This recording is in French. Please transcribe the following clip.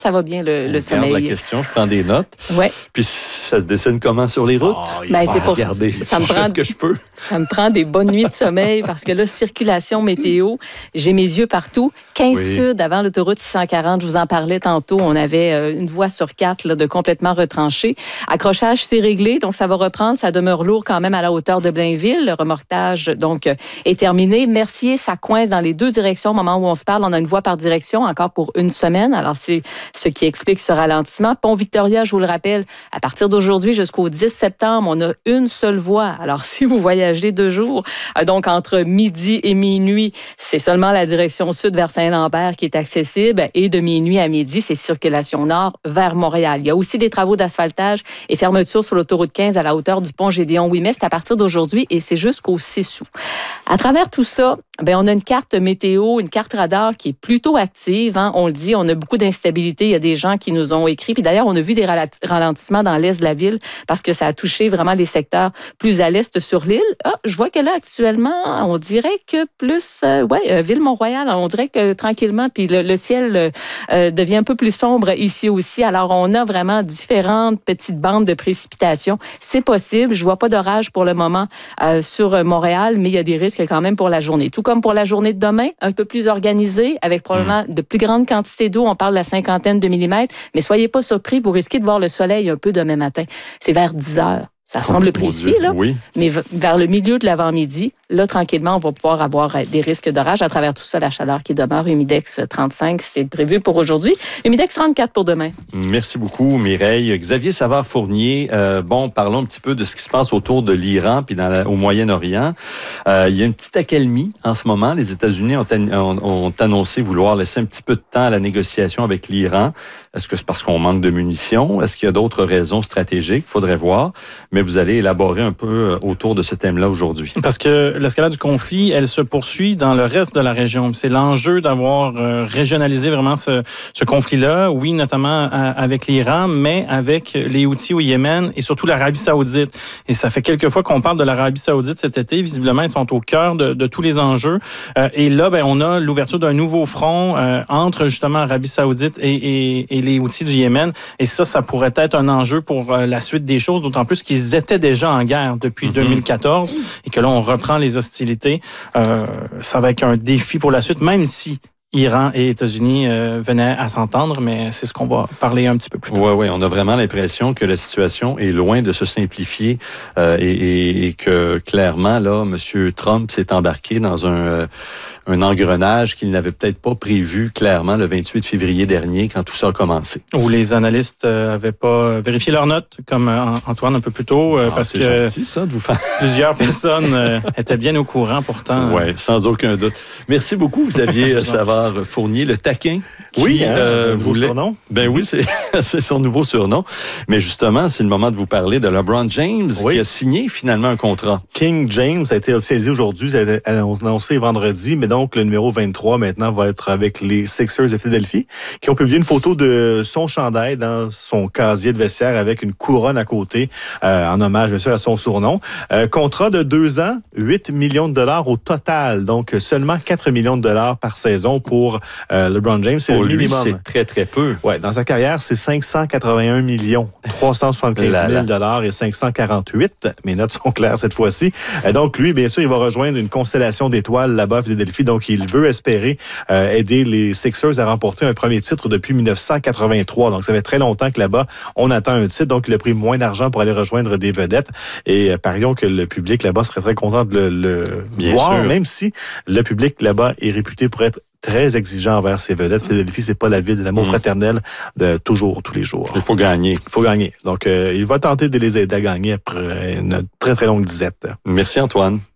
Ça va bien, le sommeil. La question, je prends des notes. Ouais. Puis ça se dessine comment sur les routes? C'est pour regarder. Ça me prend ce que je peux. Ça me prend des bonnes nuits de sommeil parce que là, circulation météo, j'ai mes yeux partout. 15 Sud, avant l'autoroute 640, je vous en parlais tantôt, on avait une voie sur 4 là, de complètement retranchée. Accrochage, c'est réglé, donc ça va reprendre. Ça demeure lourd quand même à la hauteur de Blainville. Le remorquage, donc, est terminé. Mercier, ça coince dans les deux directions. Au moment où on se parle, on a une voie par direction encore pour une semaine. Alors, c'est ce qui explique ce ralentissement. Pont-Victoria, je vous le rappelle, à partir d'aujourd'hui jusqu'au 10 septembre, on a une seule voie. Alors, si vous voyagez 2 jours, donc entre midi et minuit, c'est seulement la direction sud vers Saint-Lambert qui est accessible et de minuit à midi, c'est circulation nord vers Montréal. Il y a aussi des travaux d'asphaltage et fermeture sur l'autoroute 15 à la hauteur du pont Gédéon-Ouimet. C'est à partir d'aujourd'hui et c'est jusqu'au 6 août. À travers tout ça, on a une carte météo, une carte radar qui est plutôt active. Hein. On le dit, on a beaucoup d'instabilité. Il y a des gens qui nous ont écrit. Puis d'ailleurs, on a vu des ralentissements dans l'est de la ville parce que ça a touché vraiment les secteurs plus à l'est sur l'île. Je vois que là, actuellement, on dirait que plus... Ville-Mont-Royal, on dirait que tranquillement, puis le ciel devient un peu plus sombre ici aussi. Alors, on a vraiment différentes petites bandes de précipitations. C'est possible. Je vois pas d'orage pour le moment sur Montréal, mais il y a des risques quand même pour la journée. Tout comme pour la journée de demain, un peu plus organisée, avec probablement de plus grandes quantités d'eau. On parle de la 50aine de millimètres. Mais soyez pas surpris, vous risquez de voir le soleil un peu demain matin. C'est vers 10 heures. Ça semble précis, là. Oui. Mais vers le milieu de l'avant-midi, là, tranquillement, on va pouvoir avoir des risques d'orage. À travers tout ça, la chaleur qui demeure, Humidex 35, c'est prévu pour aujourd'hui. Humidex 34 pour demain. Merci beaucoup, Mireille. Xavier Savard-Fournier, parlons un petit peu de ce qui se passe autour de l'Iran puis au Moyen-Orient. Il y a une petite accalmie en ce moment. Les États-Unis ont annoncé vouloir laisser un petit peu de temps à la négociation avec l'Iran. Est-ce que c'est parce qu'on manque de munitions? Est-ce qu'il y a d'autres raisons stratégiques? Il faudrait voir. Mais vous allez élaborer un peu autour de ce thème-là aujourd'hui. Parce que l'escalade du conflit, elle se poursuit dans le reste de la région. C'est l'enjeu d'avoir régionalisé vraiment ce conflit-là. Oui, notamment avec l'Iran, mais avec les Houthis au Yémen et surtout l'Arabie Saoudite. Et ça fait quelques fois qu'on parle de l'Arabie Saoudite cet été. Visiblement, ils sont au cœur de tous les enjeux. Et là, on a l'ouverture d'un nouveau front entre justement l'Arabie Saoudite et les Houthis du Yémen. Et ça pourrait être un enjeu pour la suite des choses, d'autant plus qu'ils étaient déjà en guerre depuis 2014 et que là, on reprend les hostilités. Ça va être un défi pour la suite, même si Iran et États-Unis venaient à s'entendre, mais c'est ce qu'on va parler un petit peu plus tard. Oui, on a vraiment l'impression que la situation est loin de se simplifier et que clairement, là, M. Trump s'est embarqué dans un engrenage qu'il n'avait peut-être pas prévu clairement le 28 février dernier quand tout ça a commencé. Où les analystes n'avaient pas vérifié leurs notes, comme Antoine un peu plus tôt, parce que gentil, ça, de vous faire... plusieurs personnes étaient bien au courant pourtant. Oui, sans aucun doute. Merci beaucoup, Xavier Savard-Fournier, le taquin. Oui, nouveau surnom. Ben oui, c'est son nouveau surnom. Mais justement, c'est le moment de vous parler de LeBron James qui a signé finalement un contrat. King James a été officialisé aujourd'hui, ça a été annoncé vendredi, mais donc le numéro 23 maintenant va être avec les Sixers de Philadelphie, qui ont publié une photo de son chandail dans son casier de vestiaire avec une couronne à côté, en hommage bien sûr à son surnom. Contrat de 2 ans, 8 millions de dollars au total, donc seulement 4 millions de dollars par saison pour LeBron James. C'est pour le minimum. Lui, c'est très, très peu. Ouais, dans sa carrière, c'est 581 millions, 375 000 dollars et 548. Mes notes sont claires cette fois-ci. Donc, lui, bien sûr, il va rejoindre une constellation d'étoiles là-bas à Philadelphie. Donc, il veut espérer aider les Sixers à remporter un premier titre depuis 1983. Donc, ça fait très longtemps que là-bas, on attend un titre. Donc, il a pris moins d'argent pour aller rejoindre des vedettes. Et parions que le public là-bas serait très content de le voir, sûr. Même si le public là-bas est réputé pour être très exigeant envers ses vedettes. Philadelphie, c'est pas la ville de l'amour fraternel de toujours, tous les jours. Il faut gagner. Il faut gagner. Donc, il va tenter de les aider à gagner après une très, très longue disette. Merci, Antoine.